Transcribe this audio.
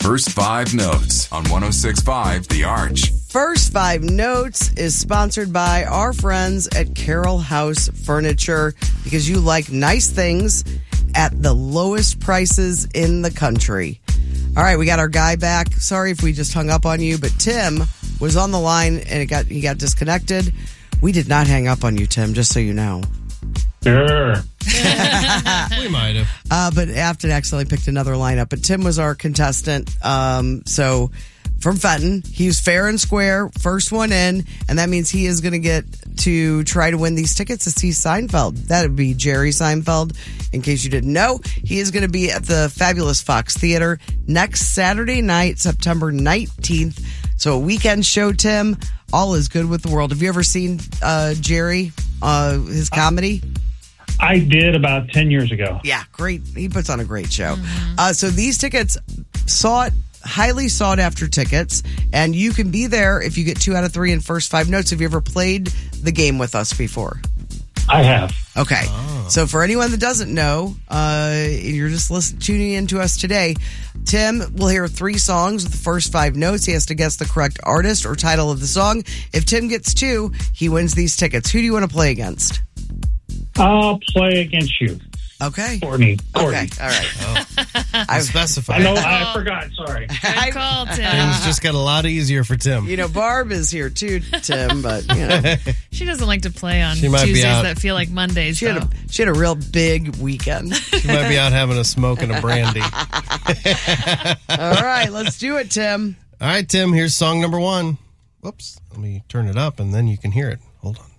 First Five Notes on 106.5 The Arch. First Five Notes is sponsored by our friends at Carroll House Furniture, because you like nice things at the lowest prices in the country. All right, we got our guy back. Sorry if we just hung up on you, but Tim was on the line and he got disconnected. We did not hang up on you, Tim, just so you know. Sure. We might have. But Afton accidentally picked another lineup. But Tim was our contestant. So from Fenton, he was fair and square, first one in, and that means he is going to get to try to win these tickets to see Seinfeld. That would be Jerry Seinfeld. In case you didn't know, he is going to be at the Fabulous Fox Theater next Saturday night, September 19th. So a weekend show, Tim. All is good with the world. Have you ever seen Jerry, his comedy? I did about 10 years ago. Yeah, great. He puts on a great show. So these tickets, highly sought after tickets, and you can be there if you get 2 out of 3 in First Five Notes. Have you ever played the game with us before? I have. Okay. So for anyone that doesn't know, you're just tuning in to us today, Tim will hear 3 songs with the first 5 notes. He has to guess the correct artist or title of the song. If Tim gets 2, he wins these tickets. Who do you want to play against? I'll play against you. Okay. Courtney. Okay. All right. I specified. I know. I forgot. Sorry. Good call, Tim. Things just got a lot easier for Tim. You know, Barb is here too, Tim, but you know. She doesn't like to play on She might be Tuesdays out. that feel like Mondays. She had a real big weekend. She might be out having a smoke and a brandy. All right, let's do it, Tim. All right, Tim, here's song number 1. Whoops. Let me turn it up and then you can hear it. Hold on.